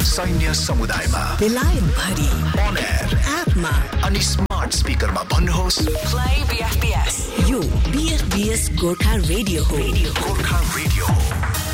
सैन्य समुदायमा, बेलायतभरि, on air, एपमा अनि स्मार्ट स्पिकरमा भन्नुहोस् Play BFBS. यो BFBS गोर्खा रेडियो हो। गोर्खा रेडियो हो।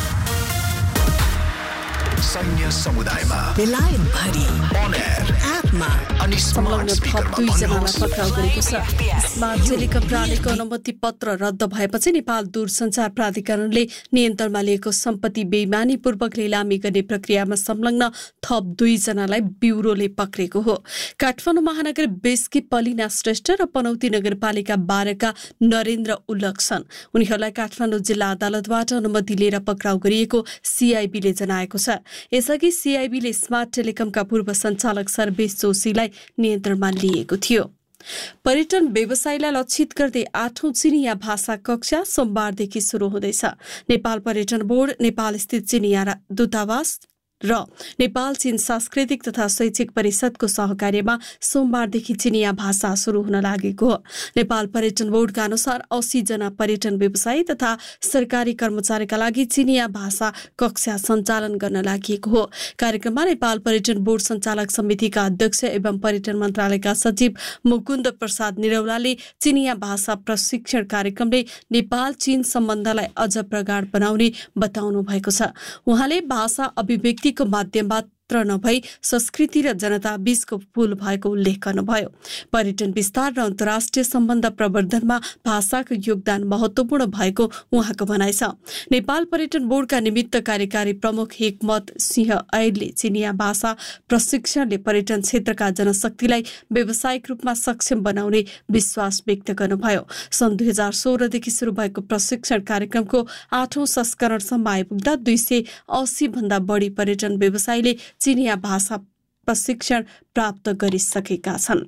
सैन्य समुदायमा, बेलायतभरि, on air, एपमा अनि स्मार्ट संलग्न थप स्पिकरमा 2 जनालाई भन्नुहोस् पक्राउ गरेको छ। स्मार्ट टेलिकम प्रणालीको अनुमति पत्र रद्द भएपछि नेपाल दूरसञ्चार प्राधिकरणले नियन्त्रणमा लिएको सम्पत्ति बेइमानीपूर्वक लिलामी गर्ने प्रक्रियामा संलग्न थप 2 जनालाई ब्युरोले पक्रेको हो। काठमाडौँ महानगर 20 की पलिना श्रेष्ठ र पनौती नगरपालिका 12 का नरेन्द्र उल्लक छन्। उनीहरूलाई काठमाडौँ जिल्ला अदालतबाट अनुमति लिएर पक्राउ गरिएको सीआईबीले जनाएको छ। यसअघि सीआईबीले स्मार्ट टेलिकमका पूर्व सञ्चालक सर्वेश जोशीलाई नियन्त्रणमा लिएको थियो। पर्यटन व्यवसायलाई लक्षित गर्दै 8औं चिनिया भाषा कक्षा सोमबारदेखि सुरु हुँदैछ। नेपाल पर्यटन बोर्ड, नेपाल स्थित चिनिया दूतावास र नेपाल चीन सांस्कृतिक तथा शैक्षिक परिषदको सहकार्यमा सोमबारदेखि चिनिया भाषा सुरु हुन लागेको हो। नेपाल पर्यटन बोर्डका अनुसार 80 जना पर्यटन व्यवसायी तथा सरकारी कर्मचारीका लागि चिनिया भाषा कक्षा सञ्चालन गर्न लागि हो। कार्यक्रममा नेपाल पर्यटन बोर्ड सञ्चालक समितिका अध्यक्ष एवं पर्यटन मन्त्रालयका सचिव मुकुन्द प्रसाद निरौलाले चिनिया भाषा प्रशिक्षण कार्यक्रमले नेपाल चीन सम्बन्धलाई अझ प्रगाढ बनाउने बताउनु भएको छ। उहाँले भाषा अभिव्यक्ति को माध्यम मात्र नभई संस्कृति र जनता बीचको पुल भएको उल्लेख गर्नुभयो। पर्यटन विस्तार र अन्तर्राष्ट्रिय सम्बन्ध प्रवर्धनमा भाषाको योगदान महत्वपूर्ण भएको उहाँको भनाइ छ। नेपाल पर्यटन बोर्डका निमित्त कार्यकारी प्रमुख हिकमत सिंह ऐडले चिनिया भाषा प्रशिक्षणले पर्यटन क्षेत्रका जनशक्तिलाई व्यावसायिक रूपमा सक्षम बनाउने विश्वास व्यक्त गर्नुभयो। सन् 2016 देखि सुरु भएको प्रशिक्षण कार्यक्रमको 8औं संस्करणसम्म आइपुग्दा 280 भन्दा बढी पर्यटन व्यवसायीले चिनिया भाषा प्रशिक्षण प्राप्त गरिसकेका छन्।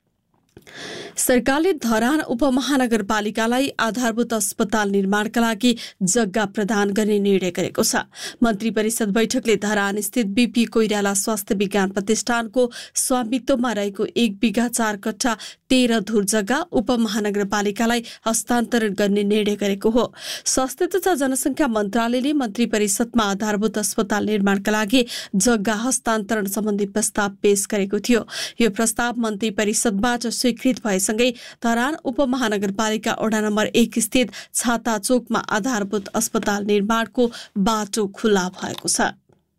सरकारले धरान उपमहानगरपालिकालाई आधारभूत अस्पताल निर्माणका लागि जग्गा प्रदान गर्ने निर्णय गरेको छ। मन्त्री परिषद बैठकले धरान स्थित बीपी कोइराला स्वास्थ्य विज्ञान प्रतिष्ठानको स्वामित्वमा रहेको 1 बिघा 4 कट्ठा 13 धुर जग्गा उपमहानगरपालिकालाई हस्तान्तरण गर्ने निर्णय गरेको हो। स्वास्थ्य तथा जनसङ्ख्या मन्त्रालयले मन्त्री परिषदमा आधारभूत अस्पताल निर्माणका लागि जग्गा हस्तान्तरण सम्बन्धी प्रस्ताव पेश गरेको थियो। यो प्रस्ताव मन्त्री परिषदबाट स्वीकृत भएसँगै धरान उपमहानगरपालिका वडा नम्बर 1 स्थित छाता चोकमा आधारभूत अस्पताल निर्माणको बाटो खुला भएको छ।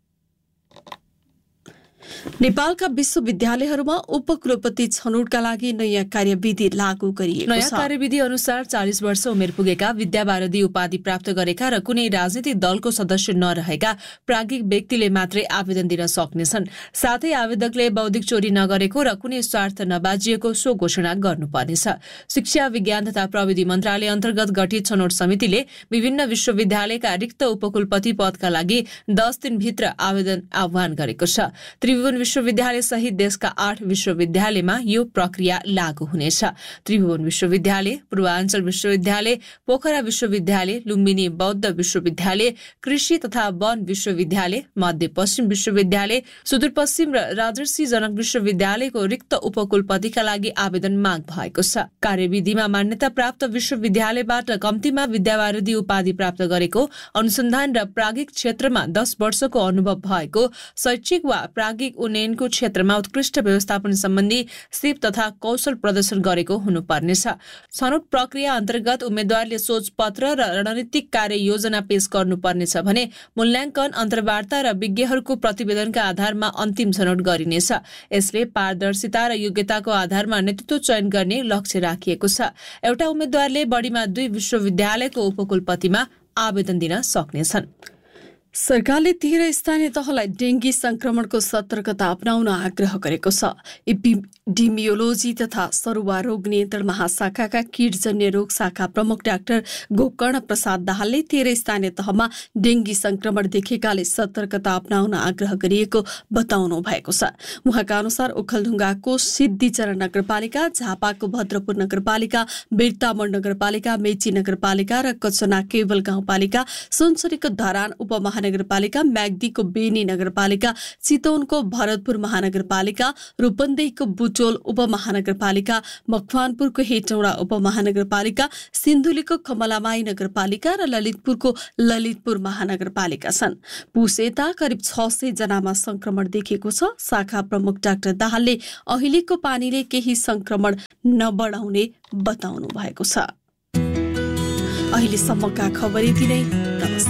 नेपालका विश्वविद्यालयहरूमा उपकुलपति छनौटका लागि नयाँ कार्यविधि लागू गरिएको छ। नयाँ कार्यविधि अनुसार 40 वर्ष उमेर पुगेका विद्यावारदी उपाधि प्राप्त गरेका र कुनै राजनीतिक दलको सदस्य नरहेका प्राज्ञिक व्यक्तिले मात्रै आवेदन दिन सक्नेछन्। साथै आवेदकले बौद्धिक चोरी नगरेको र कुनै स्वार्थ नबाजिएको सो घोषणा गर्नुपर्नेछ। शिक्षा विज्ञान तथा प्रविधि मन्त्रालय अन्तर्गत गठित छनौट समितिले विभिन्न विश्वविद्यालयका रिक्त उपकुलपति पदका लागि 10 दिनभित्र आवेदन आह्वान गरेको छ। त्रिभुवन विश्वविद्यालय सहित देशका 8 विश्वविद्यालयमा यो प्रक्रिया लागू हुनेछ। त्रिभुवन विश्वविद्यालय, पूर्वाञ्चल विश्वविद्यालय, पोखरा विश्वविद्यालय, लुम्बिनी बौद्ध विश्वविद्यालय, कृषि तथा वन विश्वविद्यालय, मध्यपश्चिम विश्वविद्यालय, सुदूरपश्चिम र राजर्षि जनक विश्वविद्यालयको रिक्त उपकुलपतिका लागि आवेदन माग भएको छ। कार्यविधिमा मान्यता प्राप्त विश्वविद्यालयबाट कम्तीमा विद्यावारदी उपाधि प्राप्त गरेको, अनुसन्धान र प्राज्ञिक क्षेत्रमा 10 वर्षको अनुभव भएको, शैक्षिक वा प्राज्ञिक उन्नयनको क्षेत्रमा उत्कृष्ट व्यवस्थापन सम्बन्धी सिप तथा कौशल प्रदर्शन गरेको हुनुपर्नेछ। छनौट प्रक्रिया अन्तर्गत उम्मेद्वारले सोचपत्र र रणनीतिक कार्य योजना पेश गर्नुपर्नेछ भने मूल्याङ्कन, अन्तर्वार्ता र विज्ञहरूको प्रतिवेदनका आधारमा अन्तिम छनौट गरिनेछ। यसले पारदर्शिता र योग्यताको आधारमा नेतृत्व चयन गर्ने लक्ष्य राखिएको छ। एउटा उम्मेद्वारले बढीमा 2 विश्वविद्यालयको उपकुलपतिमा आवेदन दिन सक्नेछन्। सरकारले 13 स्थानीय तहलाई डेंगी संक्रमणको सतर्कता अपनाउन आग्रह गरेको छ। एपिडेमियोलोजी तथा सरुवा रोग नियन्त्रण महाशाखाका कीटजन्य रोग शाखा प्रमुख डाक्टर गोकर्ण प्रसाद दाहालले 13 स्थानीय तहमा डेंगी संक्रमण देखेकाले सतर्कता अपनाउन आग्रह गरिएको बताउनु भएको छ। उहाँका अनुसार ओखलढुङ्गाको सिद्धिचरण नगरपालिका, झापाको भद्रपुर नगरपालिका, बिर्तामोड नगरपालिका, मेची नगरपालिका र कचना केवल गाउँपालिका, सुनसरीको धरान उपमहा महानगरपालिका, म्याग्दीको बेनी नगरपालिका, चितवनको भरतपुर महानगरपालिका, रूपन्देहीको बुटोल उपमहानगरपालिका, मकवानपुरको हेटौँडा उपमहानगरपालिका, सिन्धुलीको कमलामाई नगरपालिका र ललितपुरको ललितपुर महानगरपालिका छन्। पुसेता करिब 600 जनामा संक्रमण देखिएको छ। शाखा प्रमुख डाक्टर दाहालले अहिलेको पानीले केही संक्रमण नबढाउने बताउनु भएको छ। अहिलेसम्मका खबर यति नै।